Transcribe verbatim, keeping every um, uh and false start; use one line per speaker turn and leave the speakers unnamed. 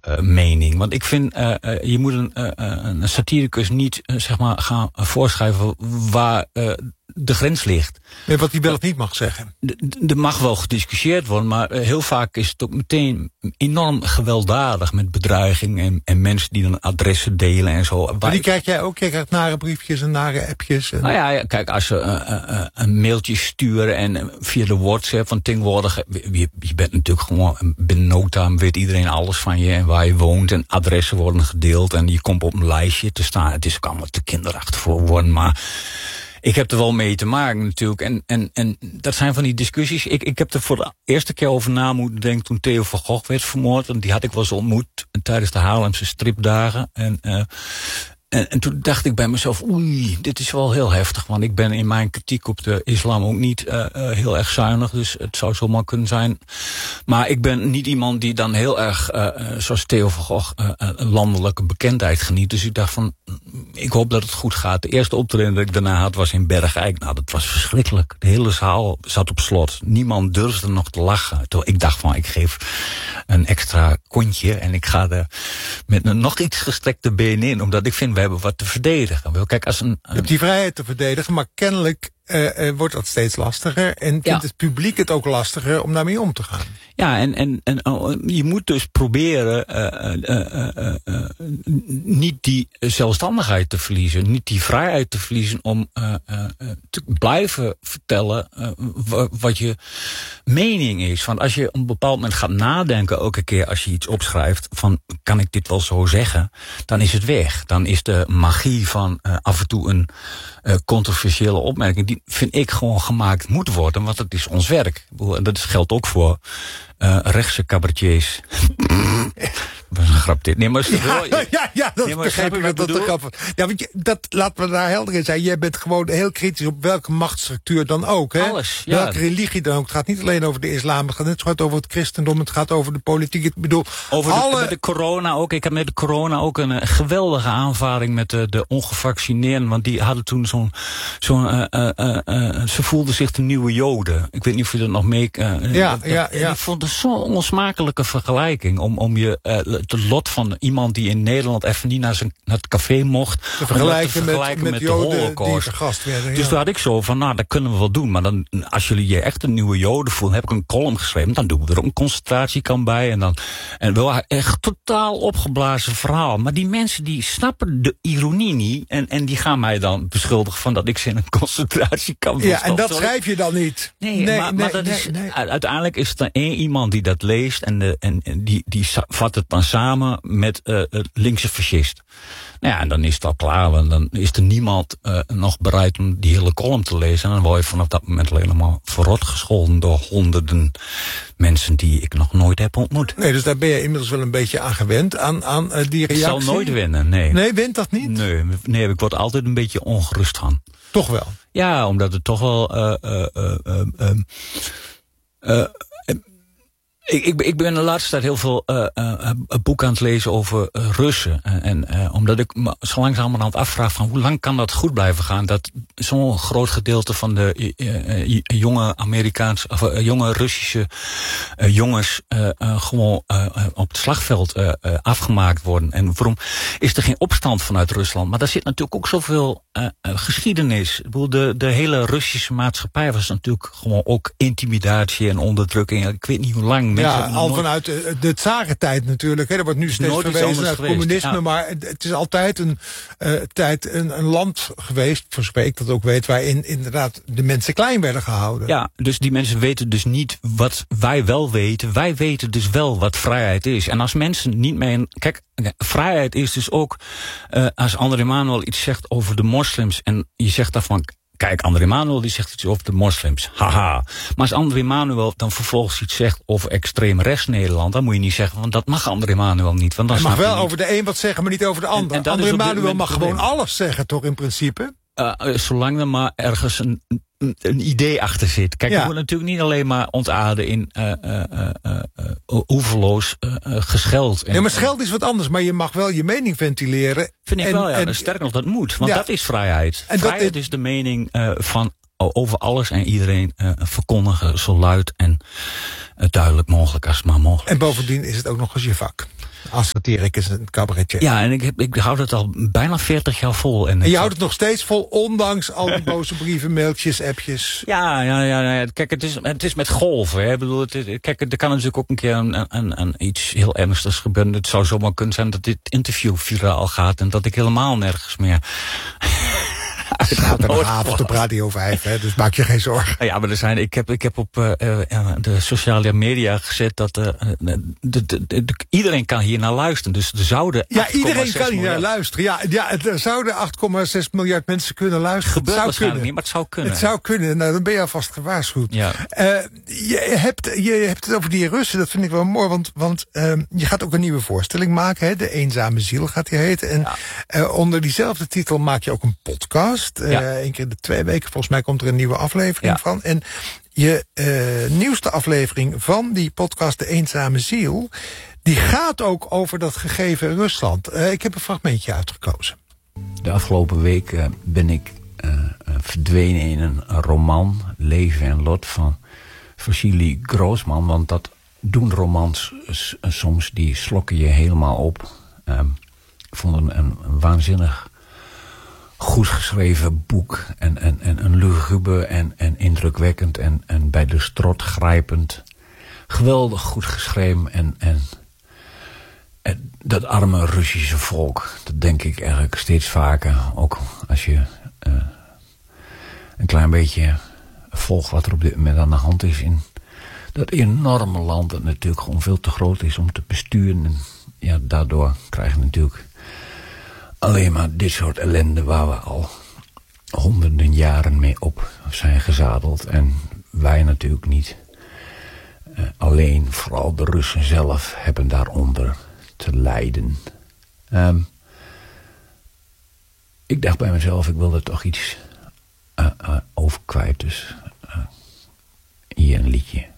uh, mening. Want ik vind, uh, uh, je moet een, uh, een satiricus niet uh, zeg maar gaan voorschrijven waar uh, de grens ligt.
Nee, wat hij wel of niet mag zeggen.
Er mag wel gediscussieerd worden, maar uh, heel vaak is het ook meteen enorm gewelddadig met bedreiging en, en mensen die dan adressen delen en zo.
Maar die krijg jij ook? Je krijgt nare briefjes en nare appjes. En...
Nou ja, ja, kijk, als ze uh, uh, een mailtje sturen en uh, via de WhatsApp van tegenwoordig, je, je bent natuurlijk gewoon binnen no time weet iedereen alles van je en waar je woont en adressen worden gedeeld en je komt op een lijstje te staan. Het is ook allemaal te kinderachtig voor worden, maar ik heb er wel mee te maken natuurlijk. En, en, en dat zijn van die discussies. Ik, ik heb er voor de eerste keer over na moeten denken toen Theo van Gogh werd vermoord. Want die had ik wel eens ontmoet tijdens de Haarlemse stripdagen. En, uh, en, en toen dacht ik bij mezelf, oei, dit is wel heel heftig. Want ik ben in mijn kritiek op de islam ook niet uh, uh, heel erg zuinig. Dus het zou zomaar kunnen zijn. Maar ik ben niet iemand die dan heel erg, uh, zoals Theo van Gogh, uh, een landelijke bekendheid geniet. Dus ik dacht van, ik hoop dat het goed gaat. De eerste optreden dat ik daarna had was in Bergijk. Nou, dat was verschrikkelijk. De hele zaal zat op slot. Niemand durfde nog te lachen. Toen ik dacht van, ik geef een extra kontje en ik ga er met een nog iets gestrekte been in. Omdat ik vind, we hebben wat te verdedigen. Kijk, als een, een...
Je hebt die vrijheid te verdedigen, maar kennelijk uh, uh, wordt dat steeds lastiger. En vindt ja. het publiek het ook lastiger om daarmee om te gaan.
Ja, en, en, en uh, je moet dus proberen uh, uh, uh, uh, niet die zelfstandigheid te verliezen. Niet die vrijheid te verliezen om uh, uh, te blijven vertellen uh, wat je mening is. Want als je op een bepaald moment gaat nadenken, elke keer als je iets opschrijft, van kan ik dit wel zo zeggen, dan is het weg. Dan is de magie van uh, af en toe een uh, controversiële opmerking, die vind ik gewoon gemaakt moet worden, want dat is ons werk. En dat geldt ook voor Uh, rechtse cabaretiers. Dat was een grap dit. Nee, maar
ja, ja, ja, ja, dat nee, begrijp ik dat dat de grap was. Ja, want je, dat, laten we daar helder in zijn. Jij bent gewoon heel kritisch op welke machtsstructuur dan ook. Hè?
Alles, ja.
Welke religie dan ook. Het gaat niet alleen over de islam. Het gaat net zo hard over het christendom. Het gaat over de politiek. Ik bedoel,
over de,
alle...
met de corona ook. Ik heb met de corona ook een uh, geweldige aanvaring met de, de ongevaccineerden. Want die hadden toen zo'n... zo'n uh, uh, uh, uh, ze voelden zich de nieuwe Joden. Ik weet niet of je dat nog mee... Uh,
ja,
dat,
ja, ja.
Ik vond het zo'n onsmakelijke vergelijking. Om, om je uh, het lot van iemand die in Nederland even niet naar, zijn, naar het café mocht,
te vergelijken,
te vergelijken
met,
met,
met
met
Joden
de Holocaust.
Die vergast werden, ja.
Dus toen had ik zo van, nou, dat kunnen we wel doen. Maar dan, als jullie je echt een nieuwe Joden voelen, heb ik een column geschreven. Dan doen we er ook een concentratiekamp bij. En dan en wel echt totaal opgeblazen verhaal. Maar die mensen die snappen de ironie niet. En, en die gaan mij dan beschuldigen van dat ik ze in een concentratiekamp wil.
Ja, en dat schrijf je dan niet.
Nee,
nee,
maar,
nee,
maar dat
nee,
is,
nee.
uiteindelijk is er één iemand die dat leest en, de, en, en die, die vat het dan samen met uh, het linkse fascist. Nou ja, en dan is het al klaar. Want dan is er niemand uh, nog bereid om die hele column te lezen. En dan word je vanaf dat moment helemaal verrot gescholden door honderden mensen die ik nog nooit heb ontmoet.
Nee, dus daar ben je inmiddels wel een beetje aan gewend, aan, aan uh, die reactie.
Ik zal nooit winnen, nee.
Nee, wint dat niet?
Nee, nee, ik word altijd een beetje ongerust van.
Toch wel?
Ja, omdat het toch wel... Uh, uh, uh, uh, uh, uh, Ik, ik, ik ben de laatste tijd heel veel uh, uh, boeken aan het lezen over uh, Russen. Uh, en uh, omdat ik me zo langzamerhand afvraag van hoe lang kan dat goed blijven gaan, dat zo'n groot gedeelte van de uh, uh, jonge Amerikaanse of uh, jonge Russische uh, jongens uh, uh, gewoon uh, uh, op het slagveld uh, uh, afgemaakt worden. En waarom is er geen opstand vanuit Rusland? Maar daar zit natuurlijk ook zoveel uh, uh, geschiedenis. Ik bedoel, de, de hele Russische maatschappij was natuurlijk gewoon ook intimidatie en onderdrukking. Ik weet niet hoe lang.
Ja, al nooit... vanuit de, de tsarentijd natuurlijk. Hè. Er wordt nu steeds
nooit
verwezen naar het
geweest.
communisme. Ja. Maar het is altijd een, uh, tijd een, een land geweest, voor zover ik dat ook weet, waarin inderdaad de mensen klein werden gehouden.
Ja, dus die mensen weten dus niet wat wij wel weten. Wij weten dus wel wat vrijheid is. En als mensen niet meer... Kijk, vrijheid is dus ook... Uh, als André Manuel iets zegt over de moslims en je zegt daarvan... Kijk, André Manuel die zegt iets over de moslims. Haha. Maar als André Manuel dan vervolgens iets zegt over extreem rechts Nederland, dan moet je niet zeggen, want dat mag André Manuel niet. Want dan
hij mag wel
niet.
over de een wat zeggen, maar niet over de ander. En, en André Manuel mag gewoon alles zeggen, toch in principe?
Uh, zolang er maar ergens een, een, een idee achter zit. Kijk, ja. Je moet natuurlijk niet alleen maar ontaarden in uh, uh, uh, uh, oeverloos uh, uh, gescheld.
Nee, maar scheld is wat anders, maar je mag wel je mening ventileren.
Vind ik
en,
wel, ja.
En,
Sterker nog, dat moet. Want
ja.
dat is vrijheid.
En
vrijheid
dat
is de mening uh, van over alles en iedereen uh, verkondigen zo luid en uh, duidelijk mogelijk als het maar mogelijk.
En bovendien is het ook nog eens je vak. Als satiricus en cabaretje.
Ja, en ik, heb, ik houd het al bijna veertig jaar vol. En,
en je houdt het nog steeds vol, ondanks al die boze brieven, mailtjes, appjes.
Ja, ja, ja, ja. Kijk, het is, het is met golven. Hè. Ik bedoel, het is, kijk, er kan natuurlijk ook een keer een, een, een iets heel ernstigs gebeuren. Het zou zomaar kunnen zijn dat dit interview viraal gaat en dat ik helemaal nergens meer...
Zaterdagavond op Radio vijf, hè, dus maak je geen zorgen.
Ja, maar er zijn, ik, heb, ik heb op uh, uh, de sociale media gezet dat uh, de, de, de, de, iedereen kan hier naar luisteren. Dus er zouden
ja, iedereen kan hier naar luisteren. Ja, ja, er zouden acht komma zes miljard mensen kunnen luisteren.
Gebeurt
het zou
waarschijnlijk
kunnen.
niet, maar het zou kunnen.
Het zou kunnen, nou, dan ben je alvast gewaarschuwd.
Ja.
Uh, je, hebt, je hebt het over die Russen, dat vind ik wel mooi, want, want uh, je gaat ook een nieuwe voorstelling maken. Hè? De Eenzame Ziel gaat die heten. En ja. uh, onder diezelfde titel maak je ook een podcast. Uh, ja. Eén keer in de twee weken, volgens mij komt er een nieuwe aflevering ja. van. En je uh, nieuwste aflevering van die podcast De Eenzame Ziel, die gaat ook over dat gegeven Rusland. Uh, ik heb een fragmentje uitgekozen.
De afgelopen week uh, ben ik uh, verdwenen in een roman, Leven en Lot, van Vassili Grossman. Want dat doen romans s- soms, die slokken je helemaal op. Um, ik vond een, een waanzinnig goed geschreven boek. En, en, en een luguber en, en indrukwekkend en, en bij de strot grijpend. Geweldig goed geschreven. En, en, en dat arme Russische volk, dat denk ik eigenlijk steeds vaker. Ook als je uh, een klein beetje volgt wat er op dit moment aan de hand is in dat enorme land, dat natuurlijk gewoon veel te groot is om te besturen. En ja, daardoor krijg je natuurlijk alleen maar dit soort ellende waar we al honderden jaren mee op zijn gezadeld. En wij natuurlijk niet. Uh, alleen, vooral de Russen zelf hebben daaronder te lijden. Um, ik dacht bij mezelf, ik wilde toch iets uh, uh, over kwijt. Dus uh, hier een liedje.